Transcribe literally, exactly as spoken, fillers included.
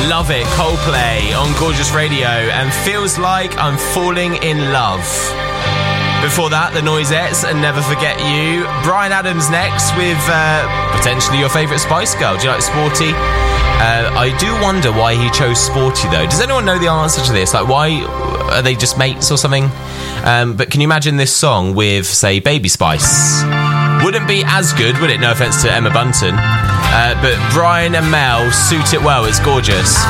Love it, Coldplay on Gorgeous Radio, and Feels Like I'm Falling in Love. Before that, The Noisettes and Never Forget You. Bryan Adams next with uh, potentially your favourite Spice Girl. Do you like Sporty? Uh, I do wonder why he chose Sporty, though. Does anyone know the answer to this? Like, why are they just mates or something? Um, but can you imagine this song with, say, Baby Spice? Wouldn't be as good, would it? No offence to Emma Bunton. Uh, but Brian and Mel suit it well. It's gorgeous.